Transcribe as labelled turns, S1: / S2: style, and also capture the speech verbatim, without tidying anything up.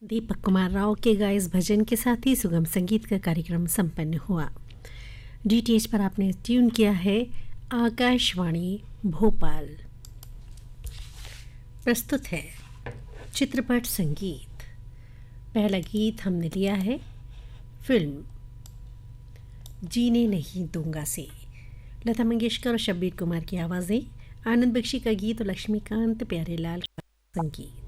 S1: दीपक कुमार राव के गाए इस भजन के साथ ही सुगम संगीत का कार्यक्रम संपन्न हुआ। डीटीएच पर आपने ट्यून किया है आकाशवाणी भोपाल। प्रस्तुत है चित्रपट संगीत। पहला गीत हमने लिया है फिल्म जीने नहीं दूंगा से। लता मंगेशकर और शब्बीर कुमार की आवाज़ें, आनंद बख्शी का गीत और लक्ष्मीकांत प्यारेलाल का संगीत।